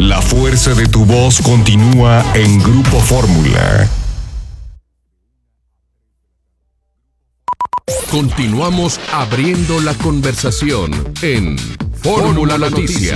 La fuerza de tu voz continúa en Grupo Fórmula. Continuamos abriendo la conversación en Fórmula Noticias.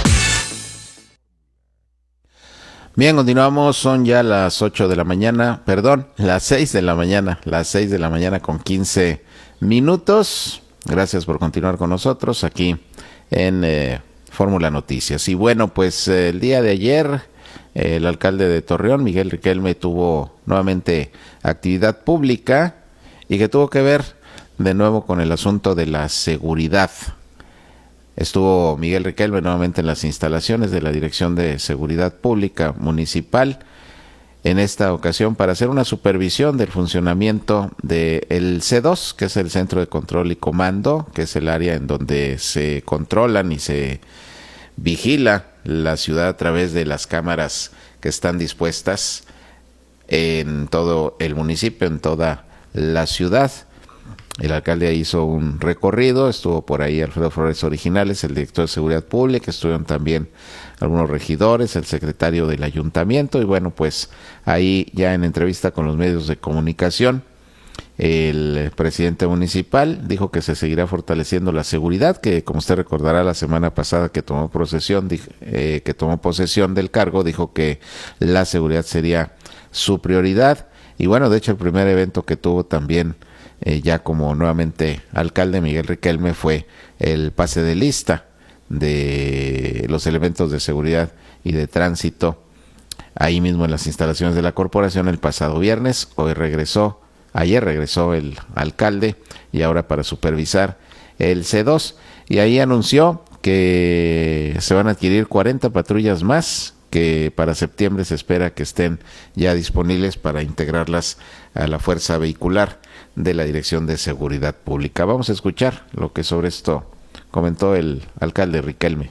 Bien, continuamos, son ya las 8 de la mañana, las 6 de la mañana con 15 minutos. Gracias por continuar con nosotros aquí en Fórmula Noticias. Y bueno, pues el día de ayer el alcalde de Torreón, Miguel Riquelme, tuvo nuevamente actividad pública y que tuvo que ver de nuevo con el asunto de la seguridad. Estuvo Miguel Riquelme nuevamente en las instalaciones de la Dirección de Seguridad Pública Municipal, en esta ocasión para hacer una supervisión del funcionamiento del C2, que es el Centro de Control y Comando, que es el área en donde se controlan y se vigila la ciudad a través de las cámaras que están dispuestas en todo el municipio, en toda la ciudad. El alcalde hizo un recorrido, estuvo por ahí Alfredo Flores Originales, el director de Seguridad Pública, estuvieron también algunos regidores, el secretario del ayuntamiento, y bueno, pues ahí ya en entrevista con los medios de comunicación, el presidente municipal dijo que se seguirá fortaleciendo la seguridad, que como usted recordará la semana pasada que tomó posesión del cargo, dijo que la seguridad sería su prioridad, y bueno, de hecho el primer evento que tuvo también ya como nuevamente alcalde Miguel Riquelme fue el pase de lista de los elementos de seguridad y de tránsito ahí mismo en las instalaciones de la corporación el pasado viernes. Ayer regresó el alcalde y ahora para supervisar el C2, y ahí anunció que se van a adquirir 40 patrullas más, que para septiembre se espera que estén ya disponibles para integrarlas a la fuerza vehicular de la Dirección de Seguridad Pública. Vamos a escuchar lo que sobre esto comentó el alcalde Riquelme.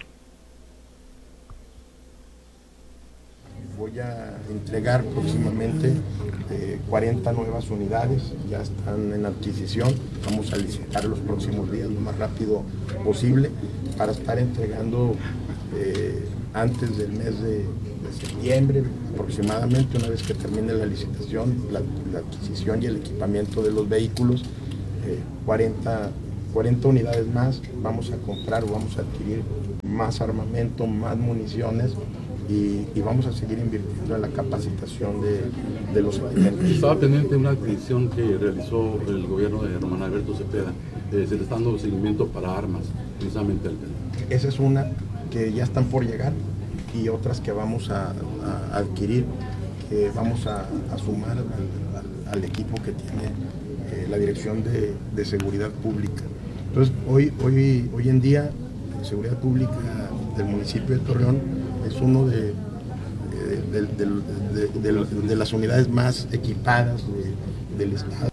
Voy a entregar próximamente 40 nuevas unidades, ya están en adquisición, vamos a licitar los próximos días lo más rápido posible para estar entregando antes del mes de septiembre aproximadamente, una vez que termine la licitación, la adquisición y el equipamiento de los vehículos, 40 unidades más, vamos a comprar o vamos a adquirir más armamento, más municiones y vamos a seguir invirtiendo en la capacitación de los elementos. Estaba pendiente una adquisición que realizó el gobierno de Román Alberto Cepeda, se le está dando seguimiento para armas, precisamente. Esa es una que ya están por llegar y otras que vamos a adquirir, que vamos a sumar al equipo que tiene la Dirección de Seguridad Pública. Entonces, hoy en día, la Seguridad Pública del municipio de Torreón es uno de las unidades más equipadas del estado.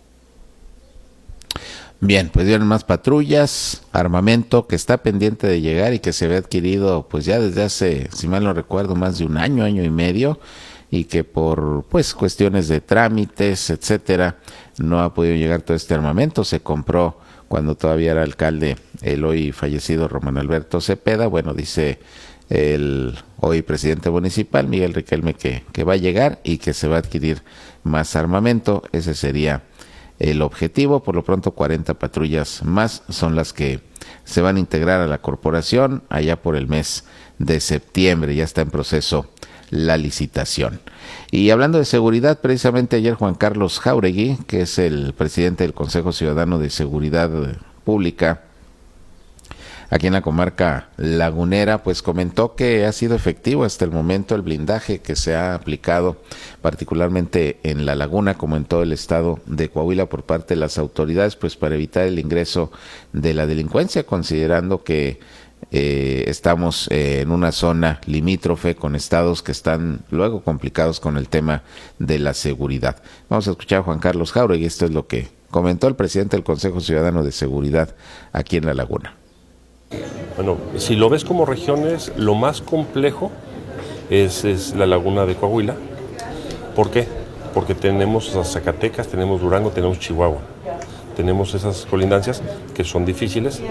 Bien, pues dieron más patrullas, armamento que está pendiente de llegar y que se había adquirido pues ya desde hace, si mal no recuerdo, más de un año y medio, y que por pues cuestiones de trámites, etcétera, no ha podido llegar todo este armamento. Se compró cuando todavía era alcalde el hoy fallecido Román Alberto Cepeda. Bueno, dice el hoy presidente municipal Miguel Riquelme que va a llegar y que se va a adquirir más armamento. Ese sería el objetivo. Por lo pronto 40 patrullas más son las que se van a integrar a la corporación allá por el mes de septiembre. Ya está en proceso la licitación. Y hablando de seguridad, precisamente ayer Juan Carlos Jáuregui, que es el presidente del Consejo Ciudadano de Seguridad Pública aquí en la comarca lagunera, pues comentó que ha sido efectivo hasta el momento el blindaje que se ha aplicado particularmente en La Laguna como en todo el estado de Coahuila por parte de las autoridades, pues para evitar el ingreso de la delincuencia, considerando que estamos en una zona limítrofe con estados que están luego complicados con el tema de la seguridad. Vamos a escuchar a Juan Carlos Jáuregui, esto es lo que comentó el presidente del Consejo Ciudadano de Seguridad aquí en La Laguna. Bueno, si lo ves como regiones, lo más complejo es la Laguna de Coahuila. ¿Por qué? Porque tenemos a Zacatecas, tenemos Durango, tenemos Chihuahua. Tenemos esas colindancias que son difíciles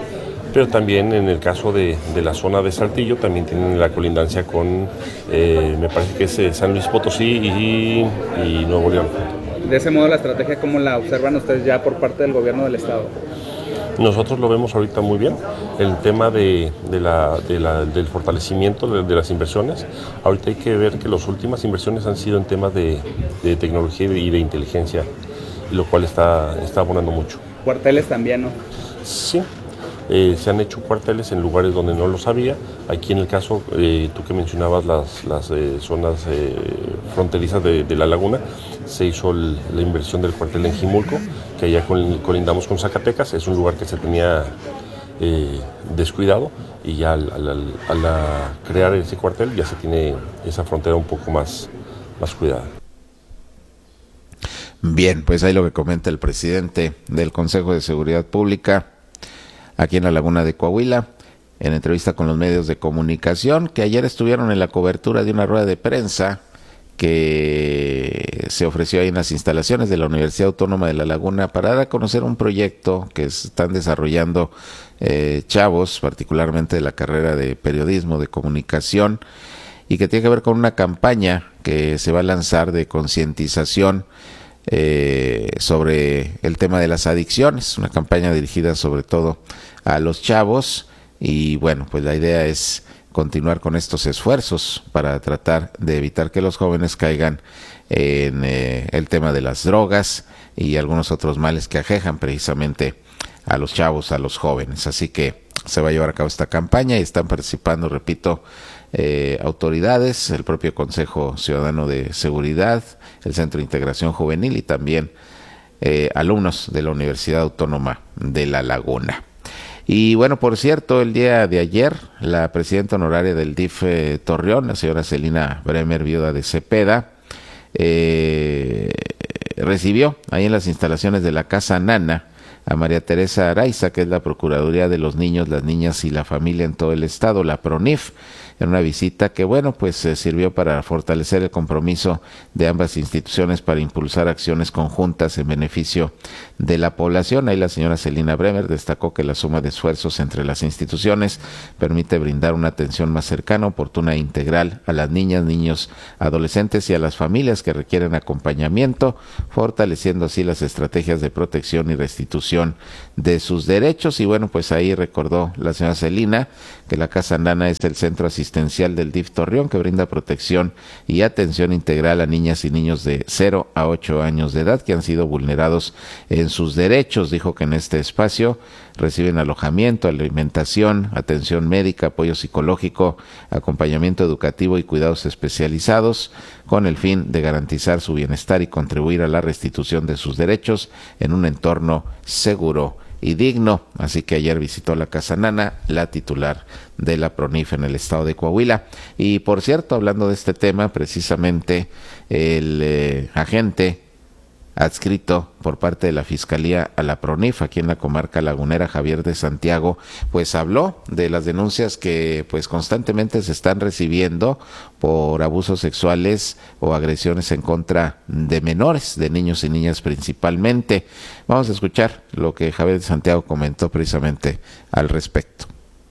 pero también en el caso de la zona de Saltillo también tienen la colindancia con, me parece que es San Luis Potosí y Nuevo León. De ese modo, la estrategia, ¿cómo la observan ustedes ya por parte del gobierno del estado? Nosotros lo vemos ahorita muy bien, el tema del fortalecimiento de las inversiones. Ahorita hay que ver que las últimas inversiones han sido en temas de tecnología y de inteligencia, lo cual está abonando mucho. Cuarteles también, ¿no? Sí, se han hecho cuarteles en lugares donde no los había. Aquí en el caso, tú que mencionabas las zonas fronterizas de la laguna, se hizo la inversión del cuartel en Jimulco, que allá colindamos con Zacatecas. Es un lugar que se tenía descuidado y ya al crear ese cuartel ya se tiene esa frontera un poco más cuidada. Bien, pues ahí lo que comenta el presidente del Consejo de Seguridad Pública aquí en la Laguna de Coahuila, en entrevista con los medios de comunicación, que ayer estuvieron en la cobertura de una rueda de prensa que se ofreció ahí en las instalaciones de la Universidad Autónoma de La Laguna para dar a conocer un proyecto que están desarrollando chavos, particularmente de la carrera de periodismo, de comunicación, y que tiene que ver con una campaña que se va a lanzar de concientización sobre el tema de las adicciones, una campaña dirigida sobre todo a los chavos, y bueno, pues la idea es continuar con estos esfuerzos para tratar de evitar que los jóvenes caigan en el tema de las drogas y algunos otros males que aquejan precisamente a los chavos, a los jóvenes. Así que se va a llevar a cabo esta campaña y están participando, repito, autoridades, el propio Consejo Ciudadano de Seguridad, el Centro de Integración Juvenil y también alumnos de la Universidad Autónoma de La Laguna. Y bueno, por cierto, el día de ayer, la presidenta honoraria del DIF Torreón, la señora Celina Bremer, viuda de Cepeda, recibió ahí en las instalaciones de la Casa Nana a María Teresa Araiza, que es la Procuraduría de los Niños, las Niñas y la Familia en todo el estado, la PRONIF, en una visita que, bueno, pues sirvió para fortalecer el compromiso de ambas instituciones para impulsar acciones conjuntas en beneficio de la población. Ahí la señora Celina Bremer destacó que la suma de esfuerzos entre las instituciones permite brindar una atención más cercana, oportuna e integral a las niñas, niños, adolescentes y a las familias que requieren acompañamiento, fortaleciendo así las estrategias de protección y restitución de sus derechos. Y bueno, pues ahí recordó la señora Celina que la Casa Nana es el centro asistencial del DIF Torreón, que brinda protección y atención integral a niñas y niños de 0 a 8 años de edad que han sido vulnerados en sus derechos. Dijo que en este espacio reciben alojamiento, alimentación, atención médica, apoyo psicológico, acompañamiento educativo y cuidados especializados, con el fin de garantizar su bienestar y contribuir a la restitución de sus derechos en un entorno seguro y digno. Así que ayer visitó la Casa Nana la titular de la PRONIF en el estado de Coahuila. Y por cierto, hablando de este tema, precisamente el agente adscrito por parte de la Fiscalía a la PRONIF aquí en la comarca lagunera, Javier de Santiago, pues habló de las denuncias que pues constantemente se están recibiendo por abusos sexuales o agresiones en contra de menores, de niños y niñas principalmente. Vamos a escuchar lo que Javier de Santiago comentó precisamente al respecto.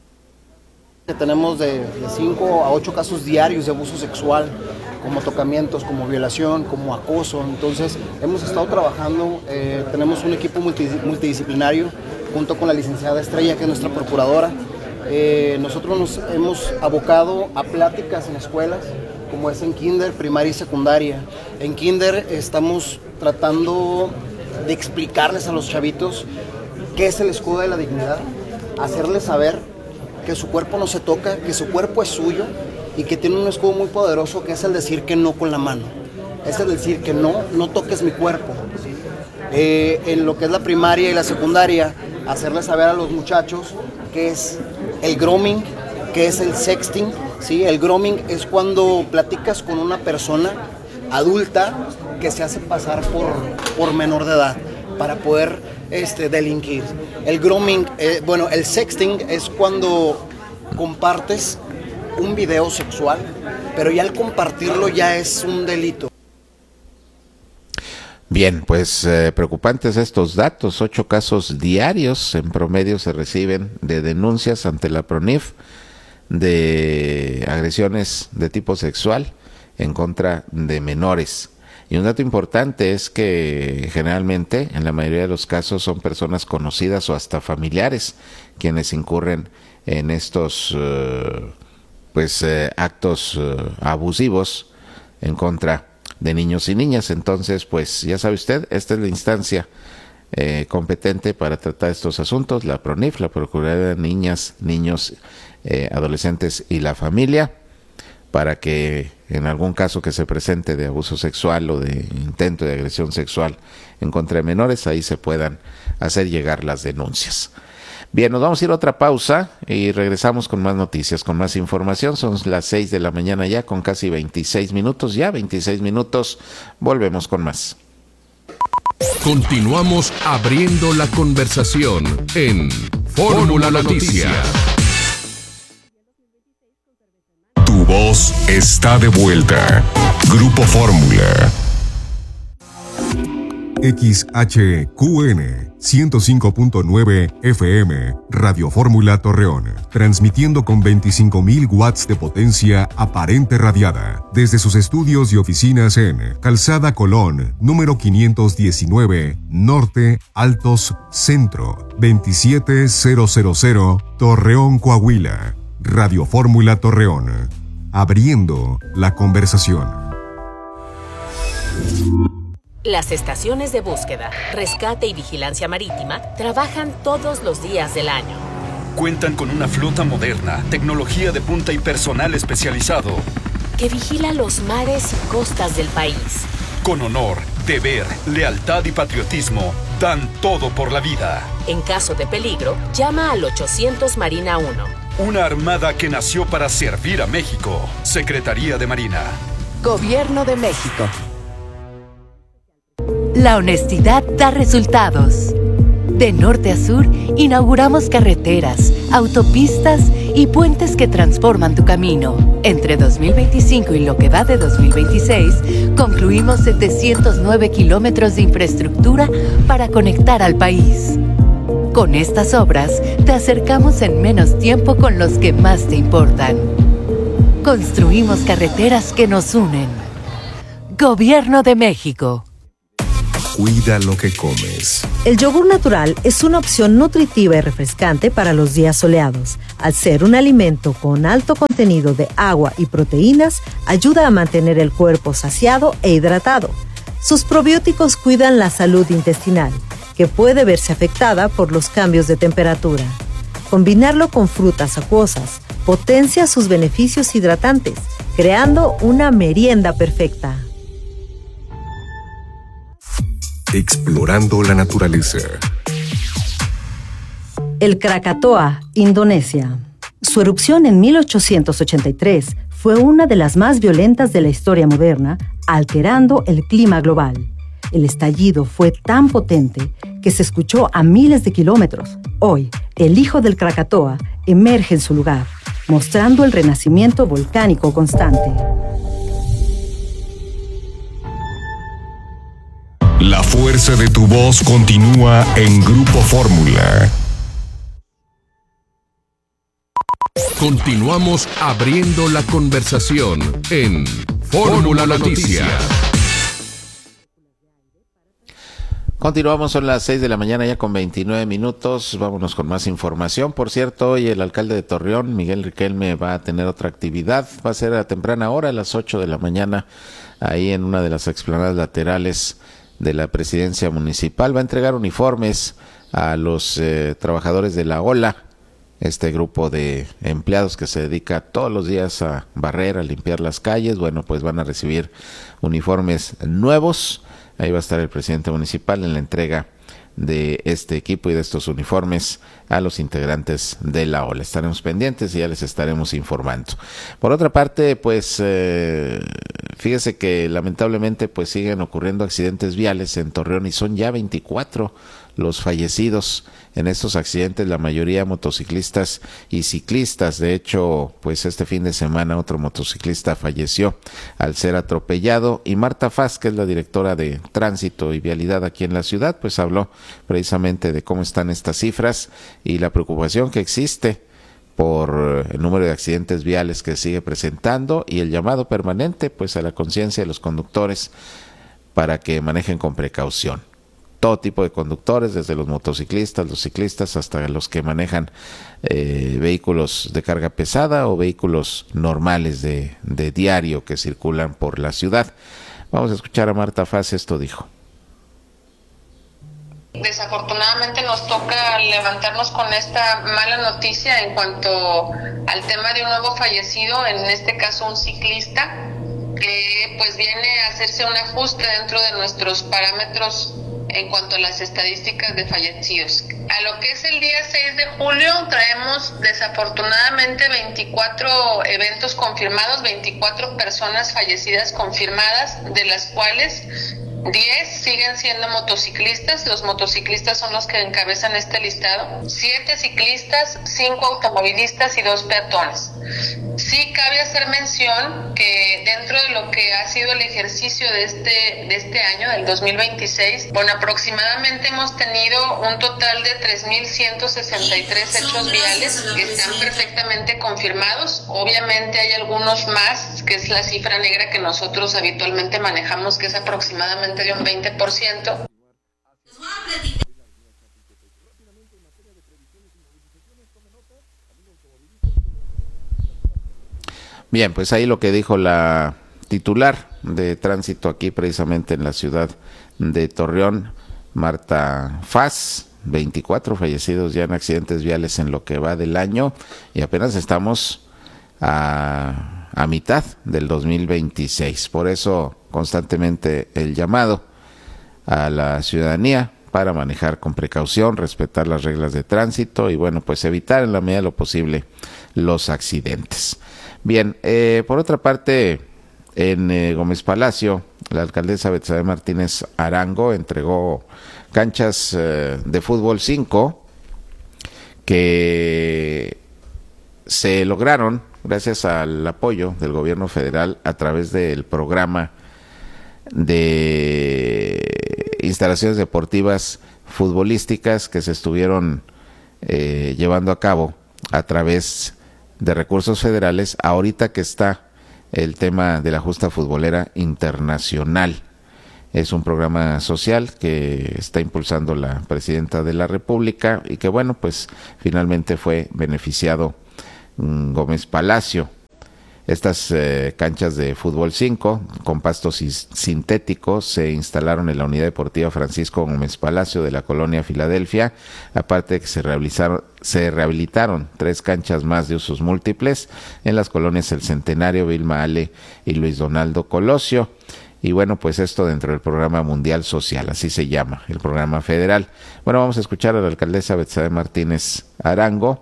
Tenemos de 5 a 8 casos diarios de abuso sexual, como tocamientos, como violación, como acoso. Entonces hemos estado trabajando, tenemos un equipo multidisciplinario junto con la licenciada Estrella, que es nuestra procuradora. Nosotros nos hemos abocado a pláticas en escuelas, como es en kinder, primaria y secundaria. En kinder estamos tratando de explicarles a los chavitos qué es el escudo de la dignidad, hacerles saber que su cuerpo no se toca, que su cuerpo es suyo y que tiene un escudo muy poderoso, que es el decir que no con la mano. Es el decir que no toques mi cuerpo. En lo que es la primaria y la secundaria, hacerles saber a los muchachos qué es el grooming, qué es el sexting. ¿Sí? El grooming es cuando platicas con una persona adulta que se hace pasar por menor de edad para poder delinquir. El grooming, el sexting es cuando compartes un video sexual, pero ya al compartirlo ya es un delito. Bien, pues preocupantes estos datos. 8 casos diarios en promedio se reciben de denuncias ante la PRONIF de agresiones de tipo sexual en contra de menores. Y un dato importante es que generalmente, en la mayoría de los casos, son personas conocidas o hasta familiares quienes incurren en estos actos abusivos en contra de niños y niñas. Entonces, pues ya sabe usted, esta es la instancia competente para tratar estos asuntos, la PRONIF, la Procuraduría de Niñas, Niños, Adolescentes y la Familia, para que en algún caso que se presente de abuso sexual o de intento de agresión sexual en contra de menores, ahí se puedan hacer llegar las denuncias. Bien, nos vamos a ir a otra pausa y regresamos con más noticias, con más información. Son las 6 de la mañana ya, con casi 26 minutos, ya 26 minutos, volvemos con más. Continuamos abriendo la conversación en Fórmula Noticias. Tu voz está de vuelta. Grupo Fórmula. XHQN 105.9 FM, Radio Fórmula Torreón, transmitiendo con 25.000 watts de potencia aparente radiada, desde sus estudios y oficinas en Calzada Colón, número 519, Norte, Altos, Centro, 27000, Torreón, Coahuila. Radio Fórmula Torreón, abriendo la conversación. Las estaciones de búsqueda, rescate y vigilancia marítima trabajan todos los días del año. Cuentan con una flota moderna, tecnología de punta y personal especializado que vigila los mares y costas del país. Con honor, deber, lealtad y patriotismo, dan todo por la vida. En caso de peligro, llama al 800 Marina 1. Una armada que nació para servir a México. Secretaría de Marina. Gobierno de México. La honestidad da resultados. De norte a sur, inauguramos carreteras, autopistas y puentes que transforman tu camino. Entre 2025 y lo que va de 2026, concluimos 709 kilómetros de infraestructura para conectar al país. Con estas obras, te acercamos en menos tiempo con los que más te importan. Construimos carreteras que nos unen. Gobierno de México. Cuida lo que comes. El yogur natural es una opción nutritiva y refrescante para los días soleados. Al ser un alimento con alto contenido de agua y proteínas, ayuda a mantener el cuerpo saciado e hidratado. Sus probióticos cuidan la salud intestinal, que puede verse afectada por los cambios de temperatura. Combinarlo con frutas acuosas potencia sus beneficios hidratantes, creando una merienda perfecta. Explorando la naturaleza. El Krakatoa, Indonesia. Su erupción en 1883 fue una de las más violentas de la historia moderna, alterando el clima global. El estallido fue tan potente que se escuchó a miles de kilómetros. Hoy, el hijo del Krakatoa emerge en su lugar, mostrando el renacimiento volcánico constante. La fuerza de tu voz continúa en Grupo Fórmula. Continuamos abriendo la conversación en Fórmula Noticias. Continuamos, son las 6 de la mañana ya con 29 minutos. Vámonos con más información. Por cierto, hoy el alcalde de Torreón, Miguel Riquelme, va a tener otra actividad. Va a ser a temprana hora, a las 8 de la mañana, ahí en una de las explanadas laterales de la presidencia municipal. Va a entregar uniformes a los trabajadores de la OLA, este grupo de empleados que se dedica todos los días a barrer, a limpiar las calles. Bueno, pues van a recibir uniformes nuevos. Ahí va a estar el presidente municipal en la entrega de este equipo y de estos uniformes a los integrantes de la OLA. Estaremos pendientes y ya les estaremos informando. Por otra parte, pues fíjese que lamentablemente pues siguen ocurriendo accidentes viales en Torreón y son ya 24 los fallecidos en estos accidentes, la mayoría motociclistas y ciclistas. De hecho, pues este fin de semana otro motociclista falleció al ser atropellado, y Marta Faz, que es la directora de Tránsito y Vialidad aquí en la ciudad, pues habló precisamente de cómo están estas cifras y la preocupación que existe por el número de accidentes viales que sigue presentando, y el llamado permanente pues a la conciencia de los conductores para que manejen con precaución. Todo tipo de conductores, desde los motociclistas, los ciclistas, hasta los que manejan vehículos de carga pesada o vehículos normales de diario que circulan por la ciudad. Vamos a escuchar a Marta Faz, esto dijo. Desafortunadamente nos toca levantarnos con esta mala noticia en cuanto al tema de un nuevo fallecido, en este caso un ciclista, que pues viene a hacerse un ajuste dentro de nuestros parámetros en cuanto a las estadísticas de fallecidos. A lo que es el día 6 de julio traemos desafortunadamente 24 eventos confirmados, 24 personas fallecidas confirmadas, de las cuales 10 siguen siendo motociclistas. Los motociclistas son los que encabezan este listado. 7 ciclistas, 5 automovilistas y 2 peatones. Sí cabe hacer mención que dentro de lo que ha sido el ejercicio de este año, del 2026, bueno, aproximadamente hemos tenido un total de 3.163 hechos viales que están perfectamente confirmados. Obviamente hay algunos más, que es la cifra negra que nosotros habitualmente manejamos, que es aproximadamente de un 20%. Bien, pues ahí lo que dijo la titular de Tránsito aquí precisamente en la ciudad de Torreón, Marta Faz. 24 fallecidos ya en accidentes viales en lo que va del año, y apenas estamos a mitad del 2026. Por eso constantemente el llamado a la ciudadanía para manejar con precaución, respetar las reglas de tránsito y bueno, pues evitar en la medida de lo posible los accidentes. Bien, por otra parte, en Gómez Palacio, la alcaldesa Betsabe Martínez Arango entregó canchas de fútbol 5 que se lograron gracias al apoyo del gobierno federal a través del programa de instalaciones deportivas futbolísticas que se estuvieron llevando a cabo a través de recursos federales, ahorita que está el tema de la justa futbolera internacional. Es un programa social que está impulsando la presidenta de la República y que bueno, pues finalmente fue beneficiado Gómez Palacio. Estas canchas de fútbol 5 con pastos sintéticos se instalaron en la Unidad Deportiva Francisco Gómez Palacio de la colonia Filadelfia, aparte de que se rehabilitaron 3 canchas más de usos múltiples en las colonias El Centenario, Vilma Ale y Luis Donaldo Colosio. Y bueno, pues esto dentro del programa Mundial Social, así se llama, el programa federal. Bueno, vamos a escuchar a la alcaldesa Betsabe Martínez Arango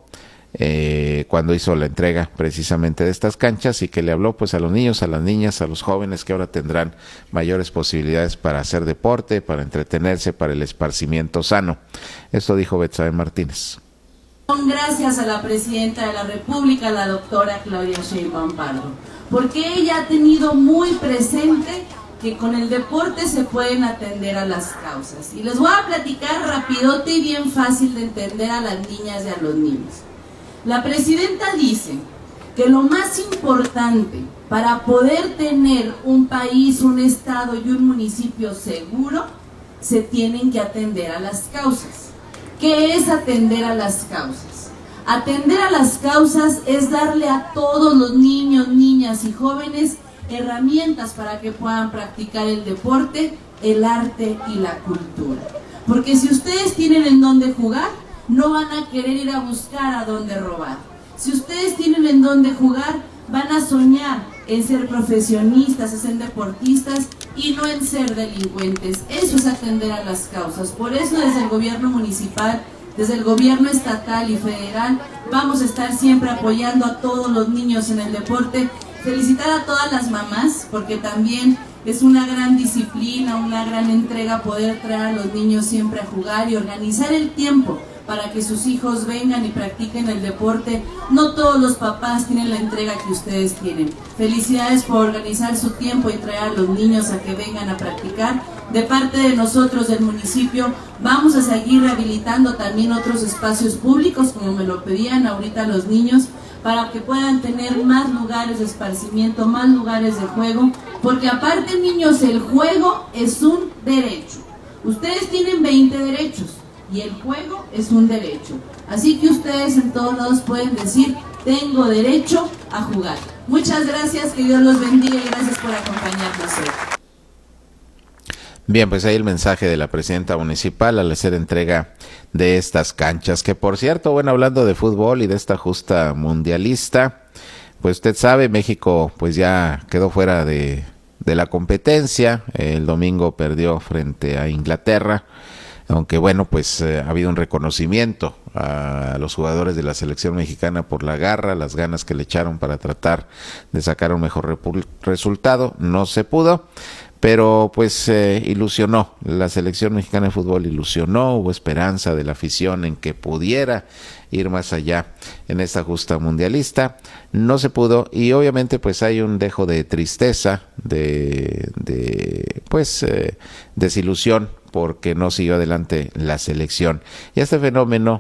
cuando hizo la entrega precisamente de estas canchas y que le habló pues a los niños, a las niñas, a los jóvenes que ahora tendrán mayores posibilidades para hacer deporte, para entretenerse, para el esparcimiento sano. Esto dijo Betsabe Martínez. Gracias a la presidenta de la República, la doctora Claudia Sheinbaum Pardo, porque ella ha tenido muy presente que con el deporte se pueden atender a las causas. Y les voy a platicar rapidote y bien fácil de entender a las niñas y a los niños. La presidenta dice que lo más importante para poder tener un país, un estado y un municipio seguro, se tienen que atender a las causas. ¿Qué es atender a las causas? Atender a las causas es darle a todos los niños, niñas y jóvenes herramientas para que puedan practicar el deporte, el arte y la cultura. Porque si ustedes tienen en dónde jugar, no van a querer ir a buscar a dónde robar. Si ustedes tienen en dónde jugar, van a soñar en ser profesionistas, en ser deportistas y no en ser delincuentes. Eso es atender a las causas. Por eso desde el gobierno municipal, desde el gobierno estatal y federal, vamos a estar siempre apoyando a todos los niños en el deporte. Felicitar a todas las mamás, porque también es una gran disciplina, una gran entrega poder traer a los niños siempre a jugar y organizar el tiempo para que sus hijos vengan y practiquen el deporte. No todos los papás tienen la entrega que ustedes tienen. Felicidades por organizar su tiempo y traer a los niños a que vengan a practicar. De parte de nosotros del municipio vamos a seguir rehabilitando también otros espacios públicos, como me lo pedían ahorita los niños, para que puedan tener más lugares de esparcimiento, más lugares de juego, porque aparte, niños, el juego es un derecho. Ustedes tienen 20 derechos y el juego es un derecho. Así que ustedes en todos lados pueden decir, tengo derecho a jugar. Muchas gracias, que Dios los bendiga y gracias por acompañarnos hoy. Bien, pues ahí el mensaje de la presidenta municipal al hacer entrega de estas canchas, que por cierto, bueno, hablando de fútbol y de esta justa mundialista, pues usted sabe, México pues ya quedó fuera de la competencia. El domingo perdió frente a Inglaterra, aunque bueno, pues ha habido un reconocimiento a los jugadores de la selección mexicana por la garra, las ganas que le echaron para tratar de sacar un mejor resultado. No se pudo, pero pues ilusionó, la selección mexicana de fútbol ilusionó, hubo esperanza de la afición en que pudiera ir más allá en esta justa mundialista. No se pudo y obviamente pues hay un dejo de tristeza, de desilusión, porque no siguió adelante la selección. Y este fenómeno,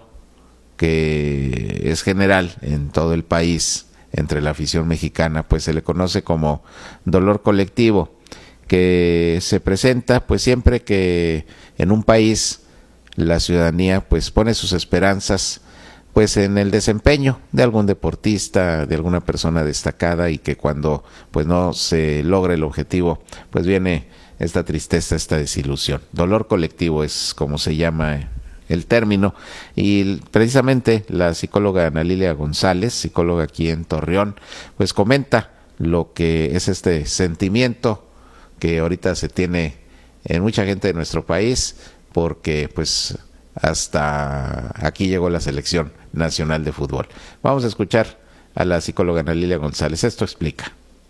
que es general en todo el país entre la afición mexicana, pues se le conoce como dolor colectivo, que se presenta pues siempre que en un país la ciudadanía pues pone sus esperanzas pues en el desempeño de algún deportista, de alguna persona destacada, y que cuando pues no se logra el objetivo, pues viene esta tristeza, esta desilusión. Dolor colectivo es como se llama el término, y precisamente la psicóloga Ana Lilia González, psicóloga aquí en Torreón, pues comenta lo que es este sentimiento que ahorita se tiene en mucha gente de nuestro país, porque pues hasta aquí llegó la selección nacional de fútbol. Vamos a escuchar a la psicóloga Ana Lilia González. Esto explica.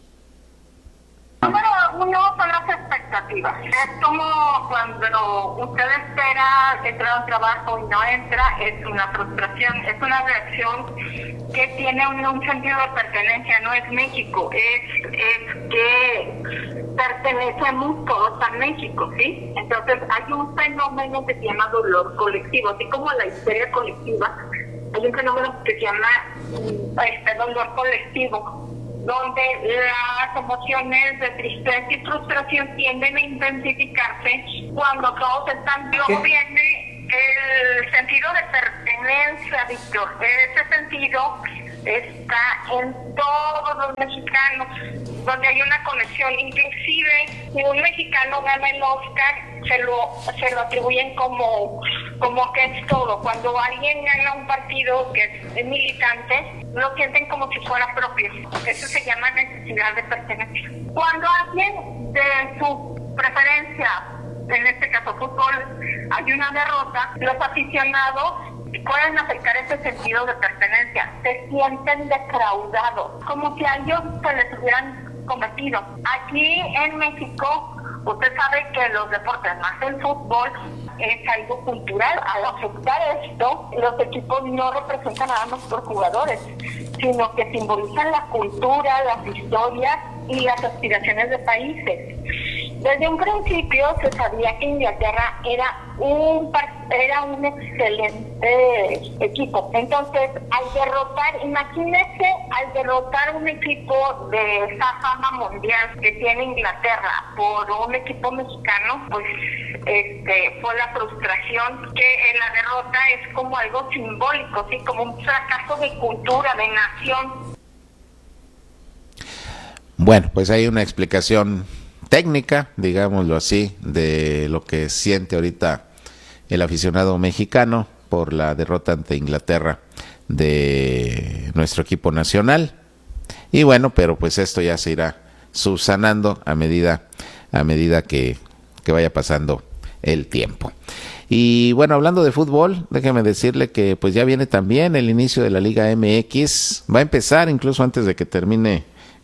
Número uno son las expectativas. Es como cuando usted espera entrar a un trabajo y no entra, es una frustración, es una reacción que tiene un sentido de pertenencia. No es México, es que pertenecemos todos a México, ¿sí? Entonces hay un fenómeno que se llama dolor colectivo, así como la histeria colectiva, hay un fenómeno que se llama dolor colectivo, donde las emociones de tristeza y frustración tienden a intensificarse cuando todos están. Luego viene el sentido de pertenencia, Víctor. Ese sentido está en todos los mexicanos, donde hay una conexión. Inclusive, si un mexicano gana el Oscar, se lo atribuyen como que es todo. Cuando alguien gana un partido que es militante, lo sienten como si fuera propio. Eso se llama necesidad de pertenencia. Cuando alguien de su preferencia, en este caso fútbol, hay una derrota, los aficionados pueden afectar ese sentido de pertenencia. Se sienten defraudados, como si a ellos se les hubieran cometido. Aquí en México, usted sabe que los deportes, más el fútbol, es algo cultural. Al afectar esto, los equipos no representan nada más por jugadores, sino que simbolizan la cultura, las historias y las aspiraciones de países. Desde un principio se sabía que Inglaterra era un excelente equipo. Entonces, imagínese, al derrotar un equipo de esa fama mundial que tiene Inglaterra por un equipo mexicano, pues fue la frustración, que la derrota es como algo simbólico, ¿sí? Como un fracaso de cultura, de nación. Bueno, pues hay una explicación técnica, digámoslo así, de lo que siente ahorita el aficionado mexicano por la derrota ante Inglaterra de nuestro equipo nacional. Y bueno, pero pues esto ya se irá subsanando a medida que vaya pasando el tiempo. Y bueno, hablando de fútbol, déjeme decirle que pues ya viene también el inicio de la Liga MX. Va a empezar incluso antes de que termine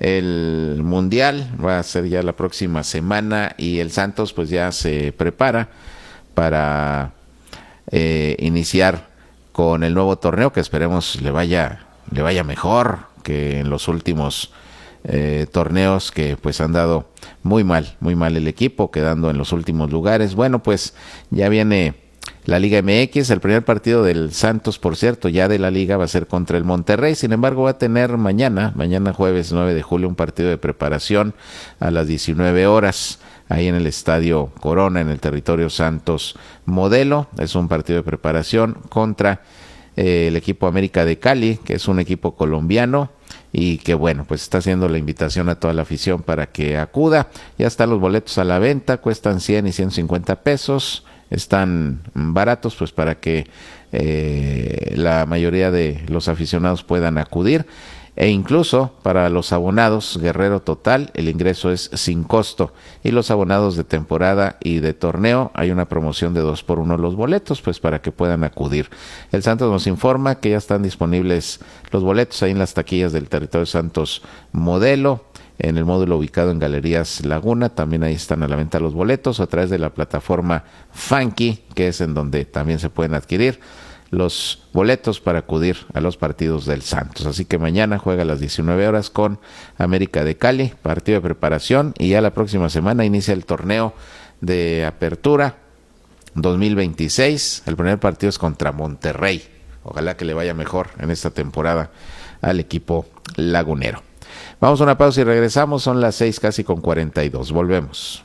el Mundial, va a ser ya la próxima semana, y el Santos pues ya se prepara para iniciar con el nuevo torneo, que esperemos le vaya mejor que en los últimos torneos, que pues han dado muy mal el equipo, quedando en los últimos lugares. Bueno, pues ya viene la Liga MX. El primer partido del Santos, por cierto, ya de la Liga, va a ser contra el Monterrey. Sin embargo, va a tener mañana jueves 9 de julio, un partido de preparación a las 19 horas, ahí en el Estadio Corona, en el territorio Santos Modelo. Es un partido de preparación contra el equipo América de Cali, que es un equipo colombiano, y que bueno, pues está haciendo la invitación a toda la afición para que acuda. Ya están los boletos a la venta, cuestan 100 y 150 pesos. Están baratos, pues para que la mayoría de los aficionados puedan acudir, e incluso para los abonados Guerrero Total el ingreso es sin costo, y los abonados de temporada y de torneo hay una promoción de 2x1 los boletos, pues para que puedan acudir. El Santos nos informa que ya están disponibles los boletos ahí en las taquillas del territorio Santos Modelo, en el módulo ubicado en Galerías Laguna. También ahí están a la venta los boletos, a través de la plataforma Funky, que es en donde también se pueden adquirir los boletos para acudir a los partidos del Santos. Así que mañana juega a las 19 horas con América de Cali, partido de preparación, y ya la próxima semana inicia el torneo de apertura 2026. El primer partido es contra Monterrey. Ojalá que le vaya mejor en esta temporada al equipo lagunero. Vamos a una pausa y regresamos. Son las 6:42. Volvemos.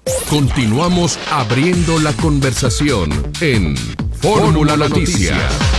Continuamos abriendo la conversación en Fórmula Noticias.